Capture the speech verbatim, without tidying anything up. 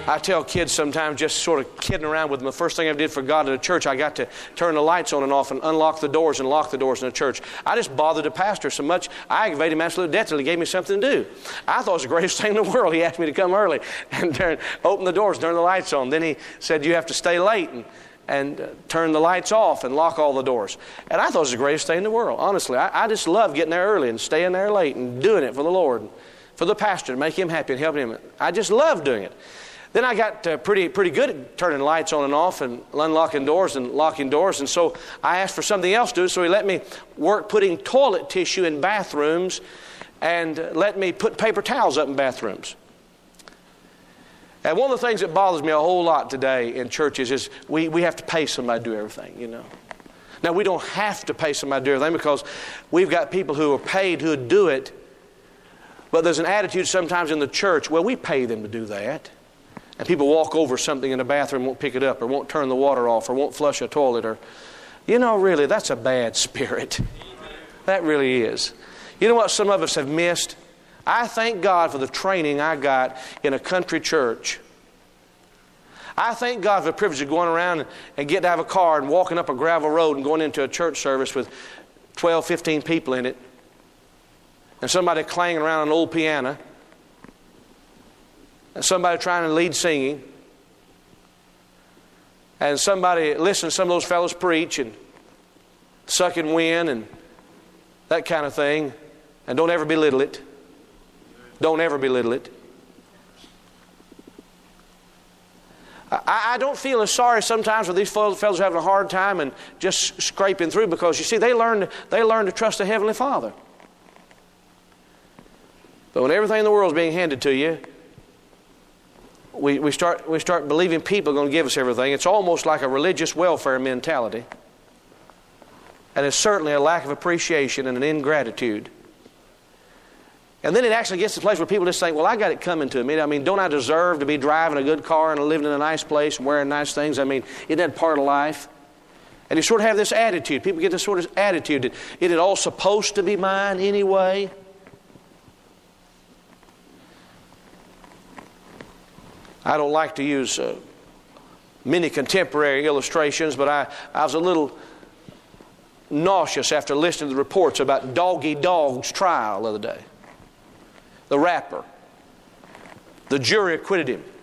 I tell kids sometimes, just sort of kidding around with them, the first thing I did for God in a church, I got to turn the lights on and off and unlock the doors and lock the doors in the church. I just bothered the pastor so much, I aggravated him absolute death till he gave me something to do. I thought it was the greatest thing in the world. He asked me to come early and turn, open the doors, turn the lights on. Then he said, you have to stay late and, and uh, turn the lights off and lock all the doors. And I thought it was the greatest thing in the world. Honestly, I, I just love getting there early and staying there late and doing it for the Lord, for the pastor, to make him happy and helping him. I just love doing it. Then I got uh, pretty pretty good at turning lights on and off and unlocking doors and locking doors. And so I asked for something else to do. So he let me work putting toilet tissue in bathrooms and uh, let me put paper towels up in bathrooms. And one of the things that bothers me a whole lot today in churches is we, we have to pay somebody to do everything, you know. Now, we don't have to pay somebody to do everything because we've got people who are paid who do it. But there's an attitude sometimes in the church, well, we pay them to do that. And people walk over something in the bathroom, won't pick it up, or won't turn the water off, or won't flush a toilet, or, you know, really, that's a bad spirit. That really is. You know what some of us have missed? I thank God for the training I got in a country church. I thank God for the privilege of going around and, and getting to have a car and walking up a gravel road and going into a church service with twelve, fifteen people in it, and somebody clanging around an old piano, and somebody trying to lead singing, and somebody listening to some of those fellows preach and sucking wind and that kind of thing. And don't ever belittle it. Don't ever belittle it. I, I don't feel as sorry sometimes for these fellows having a hard time and just scraping through, because you see, they learn, they learn to trust the Heavenly Father. But when everything in the world is being handed to you, We, we start we start believing people are going to give us everything. It's almost like a religious welfare mentality. And it's certainly a lack of appreciation and an ingratitude. And then it actually gets to the place where people just think, well, I got it coming to me. I mean, don't I deserve to be driving a good car and living in a nice place and wearing nice things? I mean, isn't that part of life? And you sort of have this attitude. People get this sort of attitude that isn't it all supposed to be mine anyway? I don't like to use uh, many contemporary illustrations, but I, I was a little nauseous after listening to the reports about Doggy Dog's trial the other day. The rapper. The jury acquitted him.